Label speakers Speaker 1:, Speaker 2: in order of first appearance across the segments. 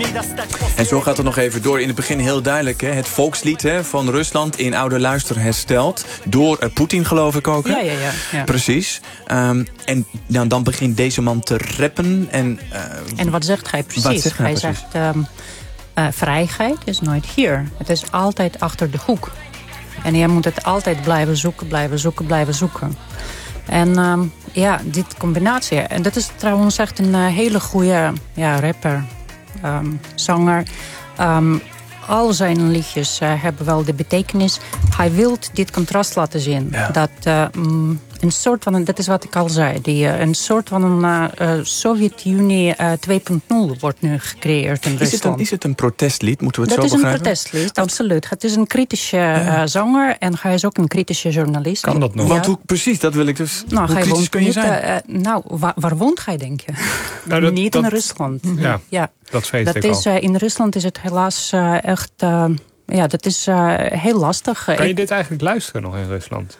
Speaker 1: En zo gaat het nog even door. In het begin heel duidelijk, hè? Het volkslied van Rusland in oude luister hersteld. Door Poetin, geloof ik ook. Hè?
Speaker 2: Ja.
Speaker 1: Precies. En dan begint deze man te rappen.
Speaker 2: En wat zegt hij precies? Hij zegt, vrijheid is nooit hier. Het is altijd achter de hoek. En je moet het altijd blijven zoeken. En dit combinatie. En dat is trouwens echt een hele goede rapper, zanger. Al zijn liedjes hebben wel de betekenis. Hij wil dit contrast laten zien. Ja. Dat een soort van, dat is wat ik al zei, een soort van een Sovjet-Unie 2.0 wordt nu gecreëerd in Rusland.
Speaker 1: Is het een protestlied? Moeten we het zo begrijpen?
Speaker 2: Dat is een protestlied, absoluut. Het is een kritische zanger en hij is ook een kritische journalist.
Speaker 3: Kan dat nog?
Speaker 1: Want hoe precies, dat wil ik dus.
Speaker 2: Nou,
Speaker 1: hoe kritisch kun je zijn?
Speaker 2: Waar woont hij, denk je? Niet in Rusland.
Speaker 3: Ja. Dat weet ik al.
Speaker 2: In Rusland is het helaas echt. Dat is heel lastig.
Speaker 3: Kan je dit eigenlijk luisteren nog in Rusland?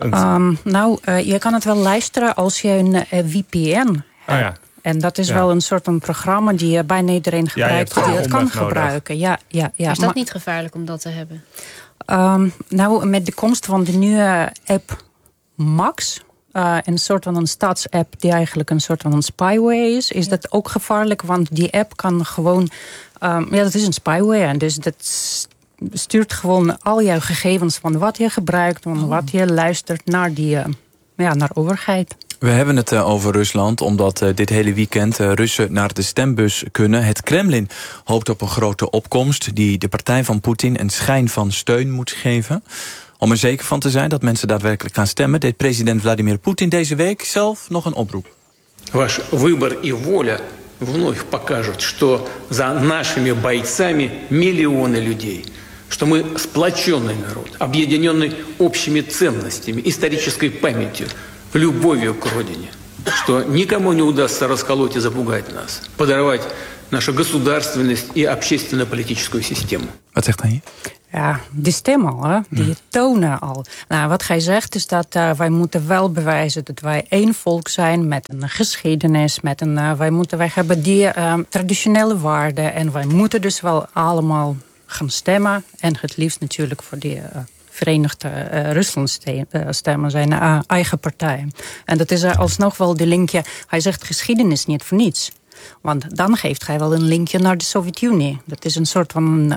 Speaker 2: Je kan het wel luisteren als je een VPN hebt. En dat is wel een soort van programma die bijna iedereen gebruikt. Die het kan gebruiken. Ja.
Speaker 4: Is dat niet gevaarlijk om dat te hebben?
Speaker 2: Met de komst van de nieuwe app Max, een soort van een staatsapp die eigenlijk een soort van een spyware is dat ook gevaarlijk. Want die app kan gewoon. Dat is een spyware. En dus dat stuurt gewoon al jouw gegevens van wat je gebruikt, van wat je luistert naar naar overheid.
Speaker 1: We hebben het over Rusland, omdat dit hele weekend Russen naar de stembus kunnen. Het Kremlin hoopt op een grote opkomst die de partij van Poetin een schijn van steun moet geven. Om er zeker van te zijn dat mensen daadwerkelijk gaan stemmen, deed president Vladimir Poetin deze week zelf nog een oproep.
Speaker 5: Ваш выбор и воля вновь покажут, что за нашими бойцами миллионы людей. Что мы сплоченный народ, объединенный общими ценностями, исторической памятью, любовью к родине. Что никому не удастся расколоть и запугать нас, подорвать нашу государственность и общественно-политическую систему.
Speaker 1: Wat zegt hij hier?
Speaker 2: Ja, die stem al, hè? Die tonen al. Nou, wat hij zegt is dat wij moeten wel bewijzen dat wij één volk zijn met een geschiedenis. Wij hebben die traditionele waarden. En wij moeten dus wel allemaal gaan stemmen. En het liefst natuurlijk voor die Verenigde Rusland stemmen, zijn eigen partij. En dat is alsnog wel de linkje. Hij zegt geschiedenis niet voor niets. Want dan geeft hij wel een linkje naar de Sovjet-Unie. Dat is een soort van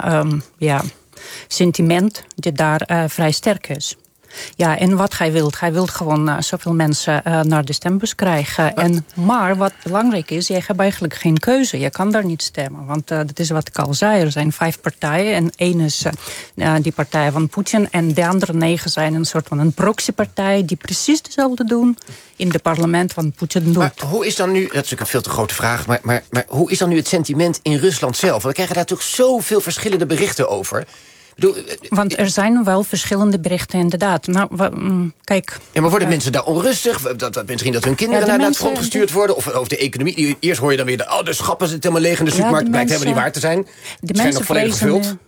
Speaker 2: sentiment die daar vrij sterk is. Ja, en wat hij wil gewoon zoveel mensen naar de stembus krijgen. Maar wat belangrijk is, je hebt eigenlijk geen keuze. Je kan daar niet stemmen, want dat is wat ik al zei. Er zijn 5 partijen en 1 is die partij van Poetin. En de andere 9 zijn een soort van een proxypartij die precies hetzelfde doen in het parlement van Poetin doet.
Speaker 6: Maar hoe is dan nu, dat is natuurlijk een veel te grote vraag, maar hoe is dan nu het sentiment in Rusland zelf? Want we krijgen daar natuurlijk zoveel verschillende berichten over.
Speaker 2: Want er zijn wel verschillende berichten, inderdaad. Nou, kijk.
Speaker 6: Ja, maar worden mensen daar onrustig? Misschien dat hun kinderen naar het front gestuurd worden? Of over de economie? Eerst hoor je dan weer de schappen zitten helemaal leeg in de supermarkt. Het blijkt helemaal niet waar te zijn.
Speaker 2: De mensen volledig gevuld.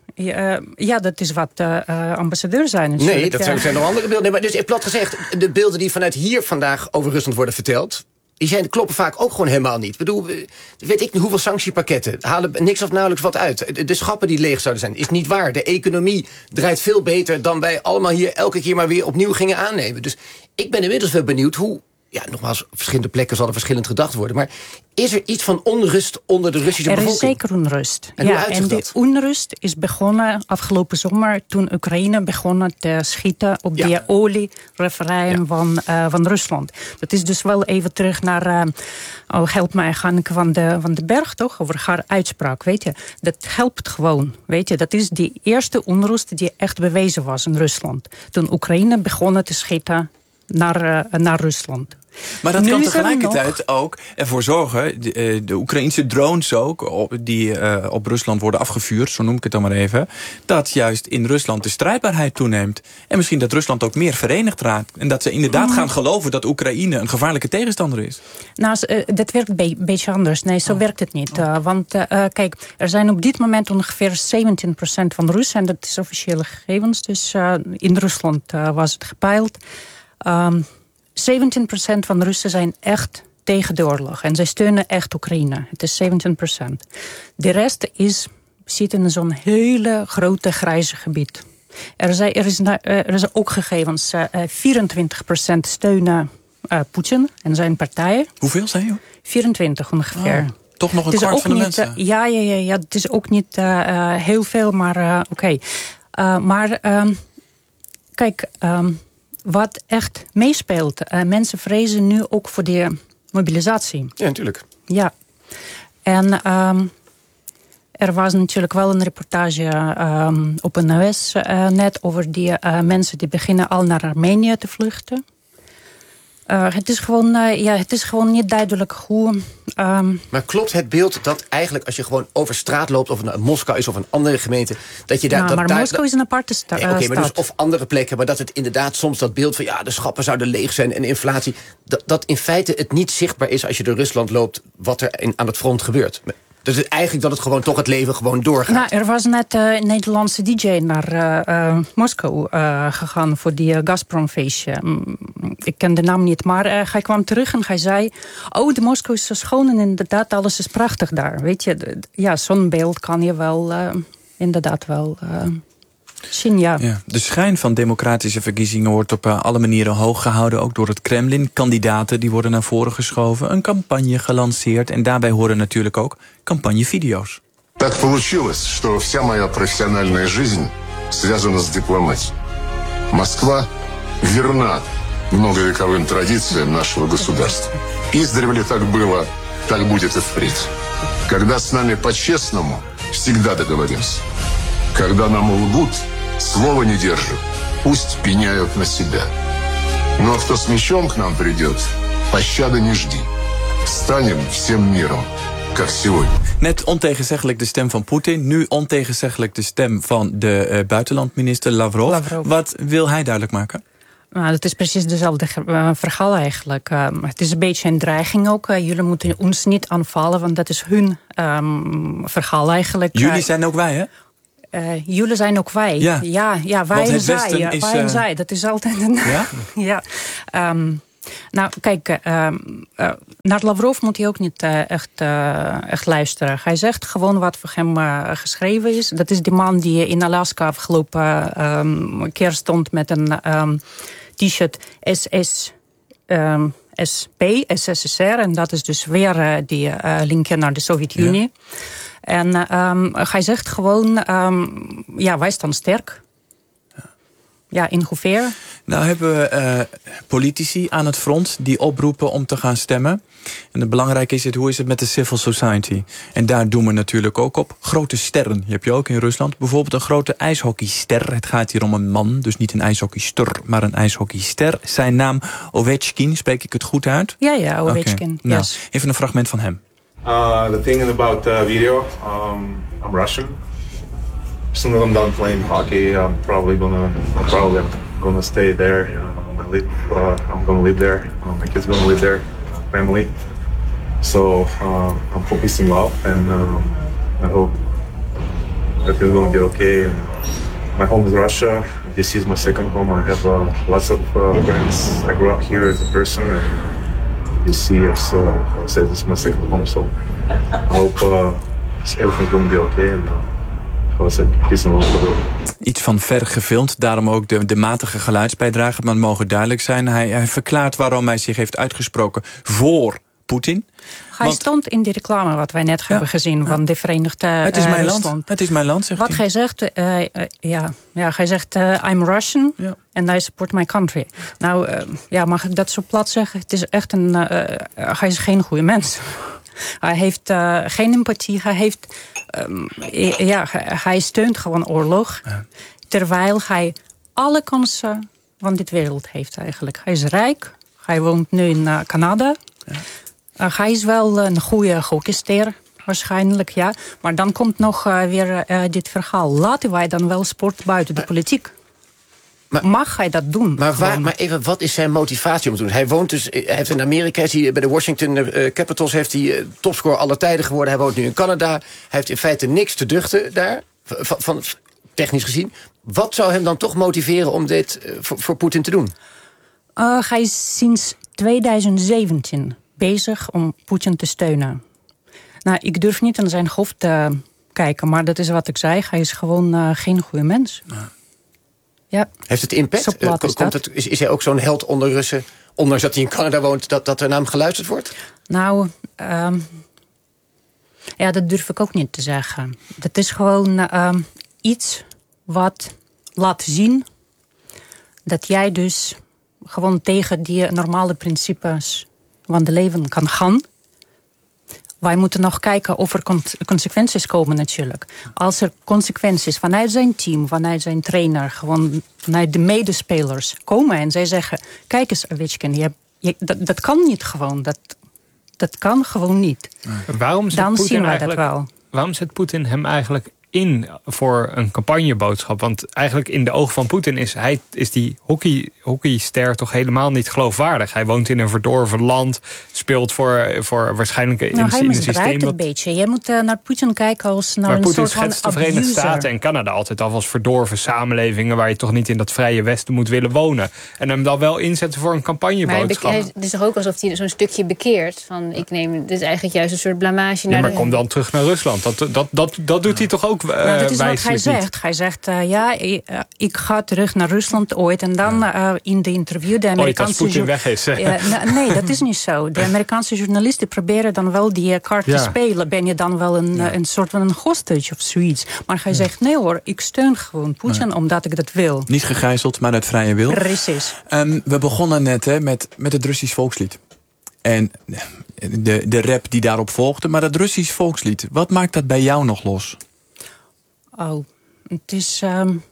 Speaker 2: Dat is wat ambassadeurs zijn.
Speaker 6: Nee, dat zijn nog andere beelden. Nee, maar dus plat gezegd, de beelden die vanuit hier vandaag over Rusland worden verteld, die kloppen vaak ook gewoon helemaal niet. Ik bedoel, weet ik niet hoeveel sanctiepakketten halen niks of nauwelijks wat uit. De schappen die leeg zouden zijn, is niet waar. De economie draait veel beter dan wij allemaal hier elke keer maar weer opnieuw gingen aannemen. Dus ik ben inmiddels wel benieuwd hoe. Ja, nogmaals, verschillende plekken zal er verschillend gedacht worden. Maar is er iets van onrust onder de Russische bevolking?
Speaker 2: Er is zeker onrust.
Speaker 6: En
Speaker 2: de onrust is begonnen afgelopen zomer, toen Oekraïne begon te schieten op die oliereferijn van Rusland. Dat is dus wel even terug naar, help mij, Hanneke van de Berg, toch? Over haar uitspraak, weet je. Dat helpt gewoon, weet je. Dat is die eerste onrust die echt bewezen was in Rusland. Toen Oekraïne begon te schieten naar Rusland.
Speaker 1: Maar dat kan tegelijkertijd ook ervoor zorgen, de Oekraïnse drones ook, die op Rusland worden afgevuurd, zo noem ik het dan maar even, dat juist in Rusland de strijdbaarheid toeneemt. En misschien dat Rusland ook meer verenigd raakt. En dat ze inderdaad gaan geloven dat Oekraïne een gevaarlijke tegenstander is.
Speaker 2: Nou, dat werkt een beetje anders. Nee, zo werkt het niet. Want kijk, er zijn op dit moment ongeveer 17% van Russen, en dat is officiële gegevens, dus in Rusland was het gepeild. 17% van Russen zijn echt tegen de oorlog. En zij steunen echt Oekraïne. Het is 17%. De rest zit in zo'n hele grote grijze gebied. Er is ook gegevens. 24% steunen Poetin en zijn partijen.
Speaker 1: Hoeveel zijn je?
Speaker 2: 24 ongeveer.
Speaker 1: Toch nog een kwart van de mensen?
Speaker 2: Ja, het is ook niet heel veel, maar oké. Maar kijk, wat echt meespeelt. Mensen vrezen nu ook voor de mobilisatie.
Speaker 6: Ja, natuurlijk.
Speaker 2: Ja. En er was natuurlijk wel een reportage op een NOS net over die mensen die beginnen al naar Armenië te vluchten. Het is gewoon niet duidelijk hoe...
Speaker 6: Maar klopt het beeld dat eigenlijk als je gewoon over straat loopt... of het Moskou is of een andere gemeente... dat je daar...
Speaker 2: maar Moskou is een aparte stad.
Speaker 6: Maar dus of andere plekken, maar dat het inderdaad soms dat beeld van... de schappen zouden leeg zijn en inflatie... dat in feite het niet zichtbaar is als je door Rusland loopt... wat er aan het front gebeurt. Dus het eigenlijk dat het gewoon toch het leven gewoon doorgaat.
Speaker 2: Nou, er was net een Nederlandse DJ naar Moskou gegaan voor die Gazprom-feestje. Ik ken de naam niet, maar hij kwam terug en hij zei... de Moskou is zo schoon en inderdaad alles is prachtig daar. Weet je, zo'n beeld kan je wel inderdaad wel... Ja.
Speaker 1: De schijn van democratische verkiezingen wordt op alle manieren hoog gehouden, ook door het Kremlin. Kandidaten die worden naar voren geschoven, een campagne gelanceerd en daarbij horen natuurlijk ook campagnevideo's.
Speaker 7: Так получилось, что вся моя профессиональная жизнь связана с дипломатией. Москва верна многовековым традициям нашего государства. Издревле так было, так будет и впредь. Когда с нами по-честному, всегда договоримся. Когда нам лгут, слова не держат, пусть пеняют на себя. Но кто с мечом к нам придет, пощады не жди. Станем всем миром, как сегодня.
Speaker 1: Net ontegenzeggelijk de stem van Poetin, nu ontegenzeggelijk de stem van de buitenlandminister Lavrov. Wat wil hij duidelijk maken?
Speaker 2: Nou, dat is precies dezelfde verhaal eigenlijk. Het is een beetje een dreiging ook. Jullie moeten ons niet aanvallen, want dat is hun verhaal eigenlijk.
Speaker 1: Jullie zijn ook wij, hè?
Speaker 2: Jullie zijn ook wij. Ja, wij en zij. Dat is altijd een... Ja? Nou, kijk, naar Lavrov moet hij ook niet echt luisteren. Hij zegt gewoon wat voor hem geschreven is. Dat is die man die in Alaska afgelopen keer stond met een t-shirt SSSR. En dat is dus weer die linkje naar de Sovjet-Unie. Ja. En hij zegt gewoon, wij staan sterk. Ja, in hoeverre?
Speaker 1: Nou hebben we politici aan het front die oproepen om te gaan stemmen. En het belangrijke is hoe is het met de civil society? En daar doen we natuurlijk ook op. Grote sterren, die heb je ook in Rusland. Bijvoorbeeld een grote ijshockeyster. Het gaat hier om een man, dus niet een ijshockeyster, maar een ijshockeyster. Zijn naam Ovechkin, spreek ik het goed uit?
Speaker 2: Ja, Ovechkin.
Speaker 1: Okay. Nou, even een fragment van hem.
Speaker 8: The thing about video, I'm Russian. As soon as I'm done playing hockey, I'm probably gonna stay there. I'm gonna live there. My kids gonna live there, family. So I'm focusing well, and I hope that it's gonna be okay. And my home is Russia. This is my second home. I have lots of friends. I grew up here as a person. And you see, as I said, this is my second home. So I hope everything's gonna be okay. And,
Speaker 1: Iets van ver gefilmd, daarom ook de matige geluidsbijdrage. Maar het mogen duidelijk zijn. Hij verklaart waarom hij zich heeft uitgesproken voor Poetin.
Speaker 2: Hij stond in die reclame wat wij net hebben gezien van de Verenigde
Speaker 1: Het is mijn land. Het is mijn land, zegt
Speaker 2: wat hij zegt, hij zegt I'm Russian and I support my country. Nou, mag ik dat zo plat zeggen? Het is echt hij is geen goede mens. Hij heeft geen empathie. Hij steunt gewoon oorlog. Ja. Terwijl hij alle kansen van dit wereld heeft eigenlijk. Hij is rijk. Hij woont nu in Canada. Ja. Hij is wel een goede hockeyster. Waarschijnlijk, ja. Maar dan komt nog weer dit verhaal. Laten wij dan wel sport buiten de politiek. Mag hij dat doen?
Speaker 6: Maar even, wat is zijn motivatie om te doen? Hij woont dus, hij heeft in Amerika, bij de Washington Capitals heeft hij topscorer aller tijden geworden. Hij woont nu in Canada. Hij heeft in feite niks te duchten daar, van technisch gezien. Wat zou hem dan toch motiveren om dit voor Poetin te doen?
Speaker 2: Hij is sinds 2017 bezig om Poetin te steunen. Nou, ik durf niet in zijn hoofd te kijken, maar dat is wat ik zei. Hij is gewoon geen goede mens. Ja.
Speaker 6: Heeft het impact? Is hij ook zo'n held onder Russen? Ondanks dat hij in Canada woont, dat er naar hem geluisterd wordt?
Speaker 2: Nou, dat durf ik ook niet te zeggen. Dat is gewoon iets wat laat zien dat jij dus gewoon tegen die normale principes van het leven kan gaan. Wij moeten nog kijken of er consequenties komen natuurlijk. Als er consequenties vanuit zijn team, vanuit zijn trainer, gewoon vanuit de medespelers komen en zij zeggen, kijk eens Ovechkin, dat kan niet gewoon. Dat kan gewoon niet. Dan zien wij dat wel.
Speaker 3: Waarom zet Poetin hem eigenlijk in voor een campagneboodschap? Want eigenlijk in de ogen van Poetin is die hockeyster toch helemaal niet geloofwaardig. Hij woont in een verdorven land, speelt voor waarschijnlijk in een systeem.
Speaker 2: Hij misbruikt het een beetje. Je moet naar Poetin kijken als naar een soort van abuser. Maar Poetin schetst de Verenigde Staten
Speaker 3: en Canada altijd af als verdorven samenlevingen waar je toch niet in dat vrije Westen moet willen wonen. En hem dan wel inzetten voor een campagneboodschap.
Speaker 4: Maar het is toch ook alsof hij zo'n stukje bekeert van dit is eigenlijk juist een soort blamage naar
Speaker 3: maar kom dan terug naar Rusland. Dat doet hij toch ook.
Speaker 2: Dat is wat hij zegt. Hij zegt, ik ga terug naar Rusland ooit. En dan in de interview... de Amerikaanse
Speaker 3: als Poetin weg is.
Speaker 2: Nee, dat is niet zo. De Amerikaanse journalisten proberen dan wel die kaart te spelen. Ben je dan wel een soort van een hostage of zoiets. Maar hij zegt, nee hoor, ik steun gewoon Poetin omdat ik dat wil.
Speaker 1: Niet gegijzeld, maar uit vrije wil.
Speaker 2: Precies.
Speaker 1: We begonnen net met het Russisch volkslied. En de rap die daarop volgde. Maar dat Russisch volkslied, wat maakt dat bij jou nog los?
Speaker 2: Oh, het is...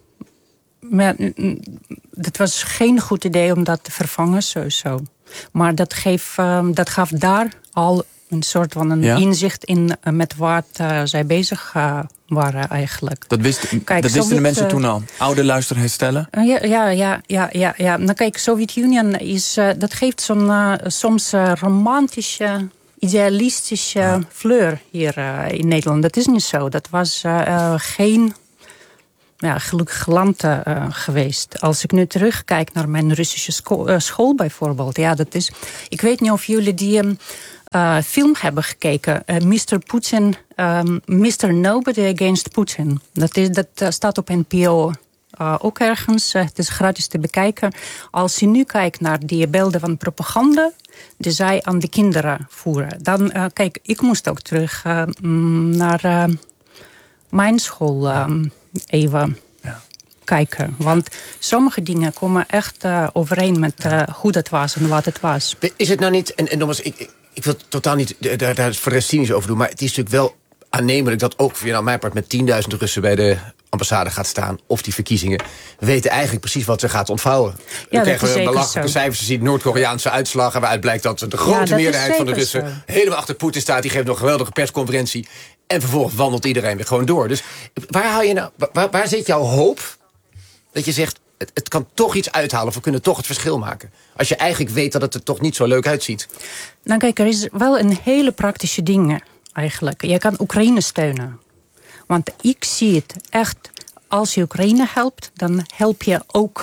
Speaker 2: het was geen goed idee om dat te vervangen, sowieso. Maar dat gaf daar al een soort van een inzicht in met wat zij bezig waren eigenlijk.
Speaker 1: Dat wisten de mensen toen al? Oude luister herstellen?
Speaker 2: Ja. Nou kijk, Sovjet-Unie dat geeft zo'n soms romantische, idealistische fleur hier in Nederland. Dat is niet zo. Dat was geen gelukkig land geweest. Als ik nu terugkijk naar mijn Russische school bijvoorbeeld. Dat is. Ik weet niet of jullie die film hebben gekeken. Mr. Putin, Mr. Nobody Against Putin. Dat staat op NPO. Ook ergens. Het is gratis te bekijken. Als je nu kijkt naar die beelden van propaganda die zij aan de kinderen voeren. Dan, kijk, ik moest ook terug naar mijn school even kijken. Want sommige dingen komen echt overeen met hoe dat was en wat het was.
Speaker 6: Is het nou niet, en nogmaals, ik wil totaal niet daar voor de rest cynisch over doen, maar het is natuurlijk wel aannemelijk dat ook via mijn part met 10.000 Russen bij de ambassade gaat staan, of die verkiezingen, weten eigenlijk precies wat ze gaat ontvouwen. Dan krijgen we belachelijke cijfers, je ziet Noord-Koreaanse uitslagen, waaruit blijkt dat de grote meerderheid van de Russen helemaal achter Poetin staat. Die geeft nog een geweldige persconferentie. En vervolgens wandelt iedereen weer gewoon door. Dus waar zit jouw hoop dat je zegt, het kan toch iets uithalen, of we kunnen toch het verschil maken? Als je eigenlijk weet dat het er toch niet zo leuk uitziet.
Speaker 2: Nou kijk, er is wel een hele praktische ding eigenlijk. Je kan Oekraïne steunen. Want ik zie het echt, als je Oekraïne helpt, dan help je ook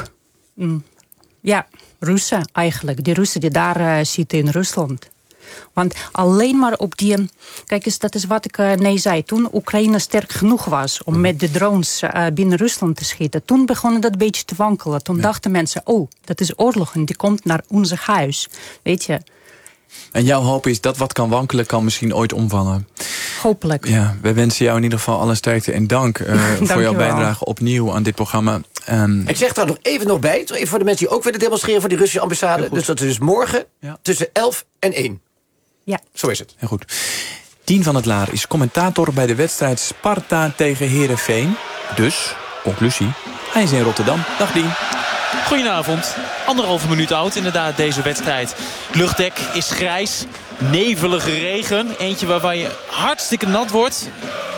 Speaker 2: Russen eigenlijk. Die Russen die daar zitten in Rusland. Want alleen maar op die... Kijk eens, dat is wat ik zei. Toen Oekraïne sterk genoeg was om met de drones binnen Rusland te schieten, toen begon dat een beetje te wankelen. Toen dachten mensen, dat is oorlog en die komt naar ons huis. Weet je.
Speaker 1: En jouw hoop is dat wat kan wankelen, kan misschien ooit omvallen.
Speaker 2: Hopelijk.
Speaker 1: Ja, we wensen jou in ieder geval alle sterkte en dank voor jouw bijdrage opnieuw aan dit programma.
Speaker 6: Ik zeg daar nog even bij, even voor de mensen die ook willen demonstreren voor die Russische ambassade. Dus dat is dus morgen tussen 11 en 1.
Speaker 2: Ja.
Speaker 6: Zo is het.
Speaker 1: Heel goed. Dien van het Laar is commentator bij de wedstrijd Sparta tegen Heerenveen. Dus, conclusie, hij is in Rotterdam. Dag Dien.
Speaker 9: Goedenavond. 1,5 minuut oud inderdaad deze wedstrijd. Luchtdek is grijs. Nevelige regen. Eentje waarvan je hartstikke nat wordt.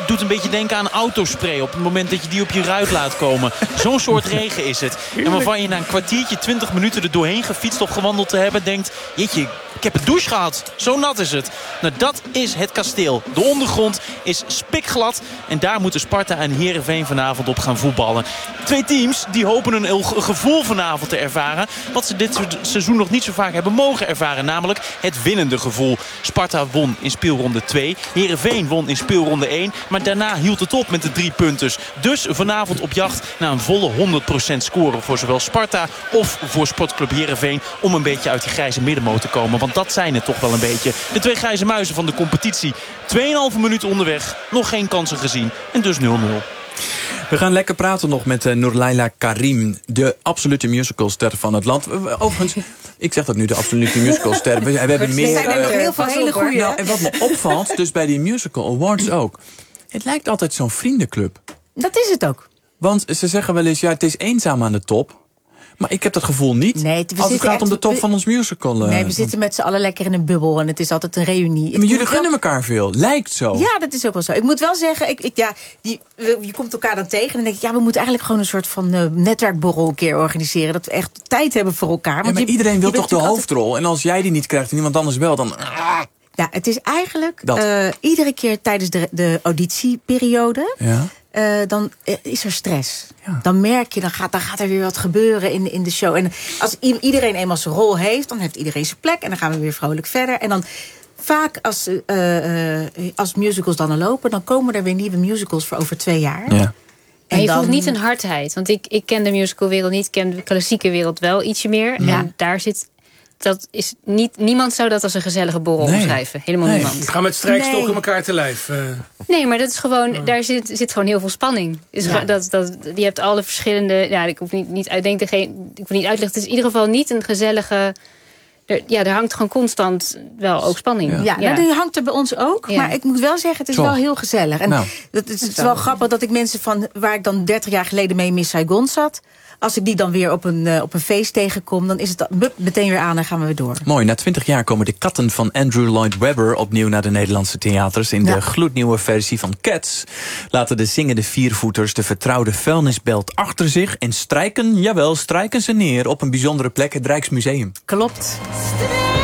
Speaker 9: doet een beetje denken aan autospray op het moment dat je die op je ruit laat komen. Zo'n soort regen is het. En waarvan je na een kwartiertje, 20 minuten er doorheen gefietst of gewandeld te hebben, denkt, jeetje, ik heb een douche gehad. Zo nat is het. Nou, dat is het kasteel. De ondergrond is spikglad. En daar moeten Sparta en Heerenveen vanavond op gaan voetballen. Twee teams die hopen een gevoel vanavond te ervaren. Wat ze dit seizoen nog niet zo vaak hebben mogen ervaren. Namelijk het winnende gevoel. Sparta won in speelronde 2. Heerenveen won in speelronde 1. Maar daarna hield het op met de 3 punten. Dus vanavond op jacht naar een volle 100% scoren voor zowel Sparta of voor Sportclub Heerenveen. Om een beetje uit die grijze middenmoot te komen. Want dat zijn het toch wel een beetje. De 2 grijze muizen van de competitie. 2,5 minuten onderweg. Nog geen kansen gezien. En dus 0-0.
Speaker 1: We gaan lekker praten nog met Noorlaila Karim. De absolute musicalster van het land. Overigens, ik zeg dat nu, de absolute musicalster. We hebben meer...
Speaker 10: Er zijn nog heel veel hele goede.
Speaker 1: Nou, en wat me opvalt, dus bij die musical awards ook. Het lijkt altijd zo'n vriendenclub.
Speaker 10: Dat is het ook.
Speaker 1: Want ze zeggen wel eens, ja, het is eenzaam aan de top. Maar ik heb dat gevoel niet.
Speaker 10: Nee,
Speaker 1: als het gaat om de top van ons musical.
Speaker 10: Nee, we zitten met z'n allen lekker in een bubbel. En het is altijd een reunie.
Speaker 1: Maar jullie gunnen elkaar veel. Lijkt zo.
Speaker 10: Ja, dat is ook wel zo. Ik moet wel zeggen, je komt elkaar dan tegen. En dan denk ik, we moeten eigenlijk gewoon een soort van netwerkborrel een keer organiseren. Dat we echt tijd hebben voor elkaar. Want
Speaker 1: maar iedereen wil toch de hoofdrol? En als jij die niet krijgt en iemand anders wel, dan...
Speaker 10: Ja, het is eigenlijk iedere keer tijdens de auditieperiode...
Speaker 1: Ja.
Speaker 10: Dan is er stress. Ja. Dan merk je, dan gaat er weer wat gebeuren in de show. En als iedereen eenmaal zijn rol heeft, dan heeft iedereen zijn plek. En dan gaan we weer vrolijk verder. En dan vaak als musicals dan al lopen, dan komen er weer nieuwe musicals voor over 2 jaar. Ja.
Speaker 4: En je voelt niet een hardheid. Want ik ken de musicalwereld niet, ik ken de klassieke wereld wel ietsje meer. Ja. En daar zit... Dat is niet, niemand zou dat als een gezellige borrel omschrijven. Helemaal niemand.
Speaker 6: We gaan met strijkstokken elkaar te lijf.
Speaker 4: Nee, maar dat is gewoon, daar zit gewoon heel veel spanning. Dus je hebt alle verschillende... Ja, ik hoef niet uitleggen. Het is in ieder geval niet een gezellige... Er hangt gewoon constant wel ook spanning.
Speaker 10: Ja. Die hangt er bij ons ook. Ja. Maar ik moet wel zeggen, het is wel heel gezellig. En het is wel grappig dat ik mensen van... waar ik dan 30 jaar geleden mee in Miss Saigon zat... Als ik die dan weer op een feest tegenkom... dan is het meteen weer aan en gaan we weer door.
Speaker 1: Mooi, na 20 jaar komen de katten van Andrew Lloyd Webber... opnieuw naar de Nederlandse theaters. In de gloednieuwe versie van Cats... laten de zingende viervoeters de vertrouwde vuilnisbelt achter zich... en strijken ze neer op een bijzondere plek, het Rijksmuseum.
Speaker 10: Klopt.